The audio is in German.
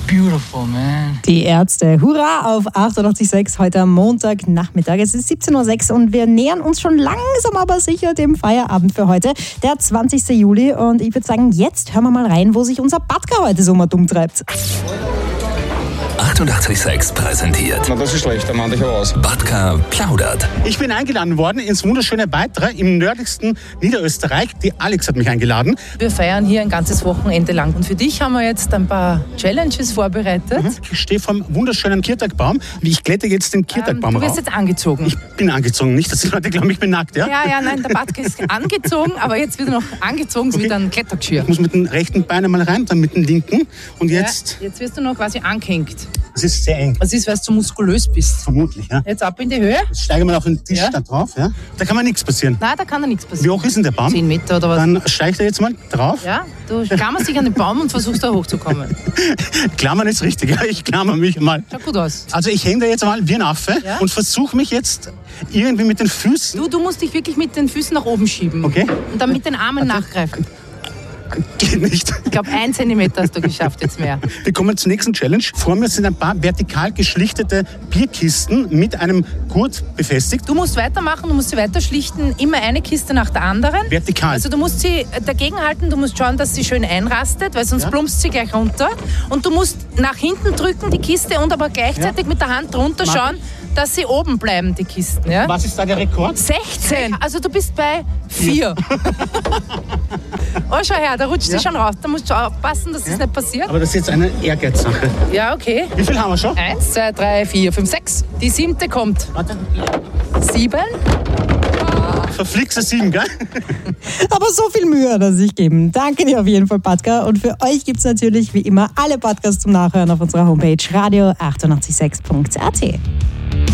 beautiful, man. Die Ärzte, hurra auf 88.6 heute am Montagnachmittag. Es ist 17.06 Uhr und wir nähern uns schon langsam aber sicher dem Feierabend für heute, der 20. Juli. Und ich würde sagen, jetzt hören wir mal rein, wo sich unser Batka heute so mal dumm treibt. 88.6 präsentiert. Na, das ist schlecht, da mach ich aber aus. Batka plaudert. Ich bin eingeladen worden ins wunderschöne Weitra im nördlichsten Niederösterreich. Die Alex hat mich eingeladen. Wir feiern hier ein ganzes Wochenende lang. Und für dich haben wir jetzt ein paar Challenges vorbereitet. Ich stehe vor einem wunderschönen Kirtagbaum. Ich kletter jetzt den Kirtagbaum Du rauf. wirst jetzt angezogen. Ich bin angezogen, nicht, dass die Leute glauben, ich bin nackt, ja? Ja, nein, der Batka ist angezogen, aber jetzt wird er noch angezogen wie ein Klettergeschirr. Ich muss mit dem rechten Bein einmal rein, dann mit dem linken. Und jetzt, Ja, jetzt wirst du noch quasi angehängt. das ist sehr eng. Das ist, weil du so muskulös bist. Vermutlich, ja. Jetzt ab in die Höhe. Jetzt steige ich mal auf den Tisch da drauf, ja. Da kann mir nichts passieren. Nein, da kann da nichts Wie passieren. hoch ist denn der Baum? 10 Meter oder was? Dann steige ich da jetzt mal drauf. Ja, du klammerst dich an den Baum und versuchst da hochzukommen. Klammern ist richtig, ja. Ich klammer mich mal. Schaut gut aus. Also ich hänge da jetzt mal wie ein Affe Ja. und versuche mich jetzt irgendwie mit den Füßen. Du musst dich wirklich mit den Füßen nach oben schieben. Okay. Und dann mit den Armen nachgreifen. Geht nicht. Ich glaube, 1 Zentimeter hast du geschafft jetzt mehr. Wir kommen zur nächsten Challenge. Vor mir sind ein paar vertikal geschlichtete Bierkisten mit einem Gurt befestigt. Du musst weitermachen, du musst sie weiter schlichten, immer eine Kiste nach der anderen. Vertikal. Also du musst sie dagegen halten, du musst schauen, dass sie schön einrastet, weil sonst plumpst sie gleich runter. Und du musst nach hinten drücken, die Kiste, und aber gleichzeitig mit der Hand drunter schauen, dass sie oben bleiben, die Kisten. Ja? Was ist da der Rekord? 16! Also du bist bei 4. Oh, schau her, da rutscht sie schon raus. Da musst du aufpassen, dass das nicht passiert. Aber das ist jetzt eine Ehrgeizsache. Ja, okay. Wie viel haben wir schon? 1, 2, 3, 4, 5, 6. Die 7. kommt. Warte. 7. Verflixe 7, gell? Aber so viel Mühe hat er sich geben. Danke dir auf jeden Fall, Batka. Und für euch gibt es natürlich wie immer alle Podcasts zum Nachhören auf unserer Homepage radio886.at.